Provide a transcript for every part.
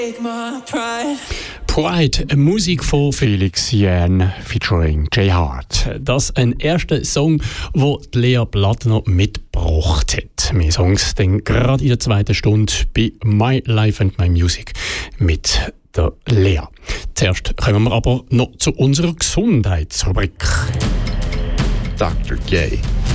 Pride, Musik von Felix Jähn featuring Jay Hart. Das ist ein erster Song, den Lea Plattner mitgebracht hat. Mehr Songs dann gerade in der zweiten Stunde bei My Life and My Music mit der Lea. Zuerst kommen wir aber noch zu unserer Gesundheitsrubrik. Dr. Gay.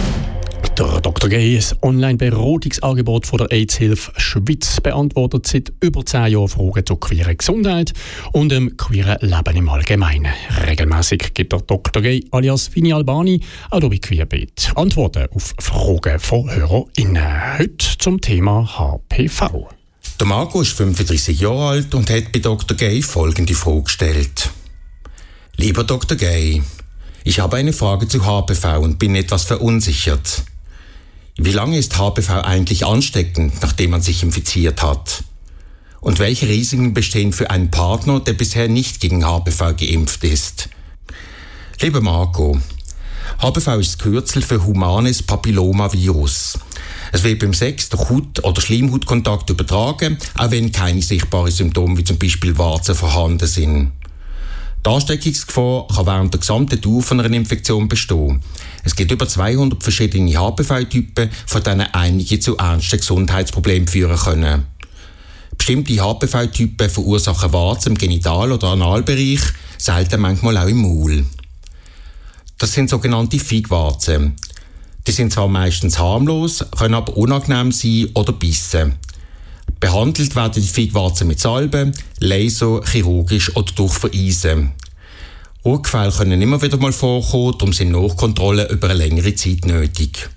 Der Dr. Gay, ein Online-Beratungsangebot von der AIDS-Hilfe Schweiz, beantwortet seit über 10 Jahren Fragen zur queeren Gesundheit und dem queeren Leben im Allgemeinen. Regelmäßig gibt der Dr. Gay alias Vini Albani auch bei Queerbeat Antworten auf Fragen von HörerInnen. Heute zum Thema HPV. Der Marco ist 35 Jahre alt und hat bei Dr. Gay folgende Frage gestellt. Lieber Dr. Gay, ich habe eine Frage zu HPV und bin etwas verunsichert. Wie lange ist HPV eigentlich ansteckend, nachdem man sich infiziert hat? Und welche Risiken bestehen für einen Partner, der bisher nicht gegen HPV geimpft ist? Lieber Marco, HPV ist das Kürzel für humanes Papillomavirus. Es wird beim Sex durch Haut- oder Schleimhautkontakt übertragen, auch wenn keine sichtbaren Symptome wie zum Beispiel Warzen vorhanden sind. Die Ansteckungsgefahr kann während der gesamten Dauer von einer Infektion bestehen. Es gibt über 200 verschiedene HPV-Typen, von denen einige zu ernsten Gesundheitsproblemen führen können. Bestimmte HPV-Typen verursachen Warzen im Genital- oder Analbereich, selten manchmal auch im Maul. Das sind sogenannte Feigwarzen. Die sind zwar meistens harmlos, können aber unangenehm sein oder bissen. Behandelt werden die Feigwarzen mit Salbe, Laser, chirurgisch oder durch Vereisen. Rückfälle können immer wieder mal vorkommen, darum sind Nachkontrollen über eine längere Zeit nötig.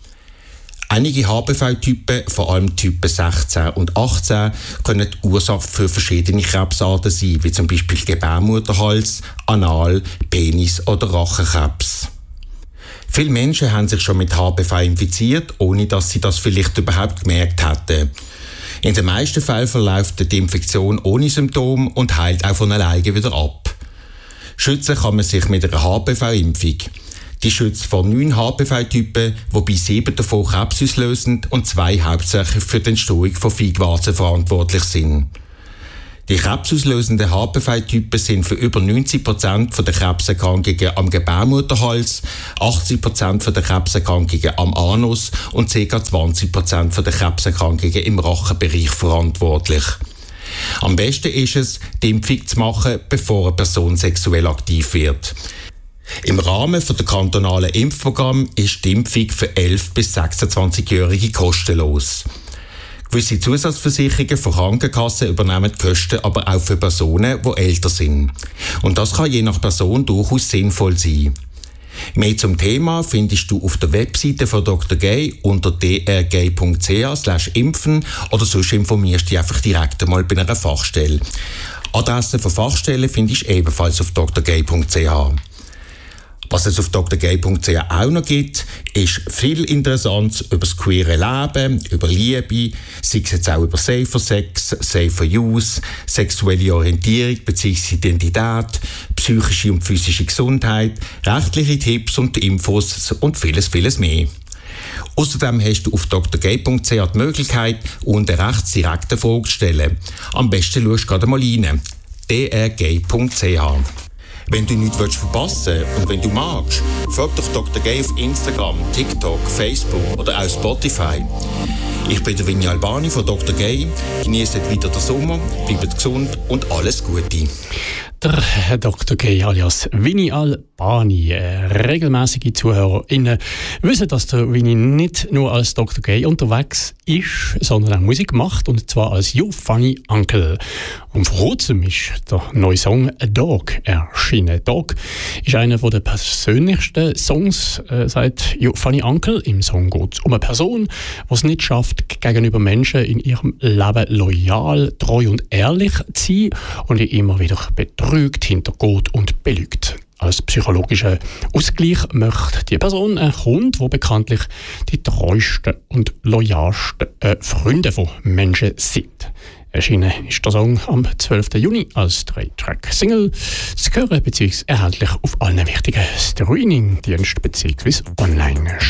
Einige HPV-Typen, vor allem Typen 16 und 18, können die Ursache für verschiedene Krebsarten sein, wie zum Beispiel Gebärmutterhals, Anal-, Penis- oder Rachenkrebs. Viele Menschen haben sich schon mit HPV infiziert, ohne dass sie das vielleicht überhaupt gemerkt hätten. In den meisten Fällen verläuft die Infektion ohne Symptome und heilt auch von alleine wieder ab. Schützen kann man sich mit einer HPV-Impfung. Die schützt vor 9 HPV-Typen, wobei 7 davon krebsauslösend und 2 hauptsächlich für die Entstehung von Feigwarzen verantwortlich sind. Die krebsauslösenden HPV-Typen sind für über 90% der Krebserkrankungen am Gebärmutterhals, 80% der Krebserkrankungen am Anus und ca. 20% der Krebserkrankungen im Rachenbereich verantwortlich. Am besten ist es, die Impfung zu machen, bevor eine Person sexuell aktiv wird. Im Rahmen der kantonalen Impfprogramm ist die Impfung für 11- bis 26-Jährige kostenlos. Gewisse Zusatzversicherungen von Krankenkassen übernehmen die Kosten aber auch für Personen, die älter sind. Und das kann je nach Person durchaus sinnvoll sein. Mehr zum Thema findest du auf der Webseite von Dr. Gay unter drgay.ch/impfen oder sonst informierst du dich einfach direkt einmal bei einer Fachstelle. Adressen von Fachstellen findest du ebenfalls auf drgay.ch. Was es auf drgay.ch auch noch gibt, ist viel Interessantes über das queere Leben, über Liebe, sei es jetzt auch über Safer Sex, Safer Use, sexuelle Orientierung bzw. Identität, psychische und physische Gesundheit, rechtliche Tipps und Infos und vieles, vieles mehr. Außerdem hast du auf drgay.ch die Möglichkeit, unten rechts direkt eine Frage zu stellen. Am besten schaust du gerade mal rein. drgay.ch. Wenn du nichts verpassen willst und wenn du magst, folg doch Dr. Gay auf Instagram, TikTok, Facebook oder auch Spotify. Ich bin der Vini Albani von Dr. Gay. Genießt wieder den Sommer, bleibt gesund und alles Gute. Der Herr Dr. Gay alias Vini Albani. Regelmäßige ZuhörerInnen wissen, dass der Vini nicht nur als Dr. Gay unterwegs ist, sondern auch Musik macht, und zwar als You Funny Uncle. Und vor kurzem ist der neue Song «A Dog» erschienen. «Dog» ist einer der persönlichsten Songs, sagt You Funny Uncle. Im Song geht es um eine Person, die es nicht schafft, gegenüber Menschen in ihrem Leben loyal, treu und ehrlich zu sein und die immer wieder betrügt, hintergeht und belügt. Als psychologischer Ausgleich möchte die Person einen Hund, der bekanntlich die treuesten und loyalsten Freunde von Menschen sind. Erschienen ist der Song am 12. Juni als 3-Track-Single zu hören bzw. erhältlich auf allen wichtigen Streaming-Diensten bzw. online.